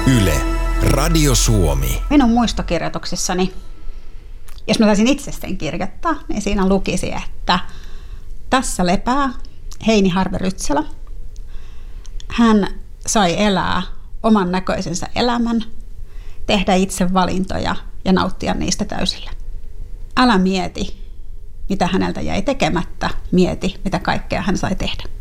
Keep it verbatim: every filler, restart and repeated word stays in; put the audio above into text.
Yle, Radio Suomi. Minun muistokirjoituksissani, jos mä saisin itse sen kirjoittaa, niin siinä lukisi, että tässä lepää Heini Harve-Rytsälä. Hän sai elää oman näköisensä elämän, tehdä itse valintoja ja nauttia niistä täysillä. Älä mieti, mitä häneltä jäi tekemättä, mieti, mitä kaikkea hän sai tehdä.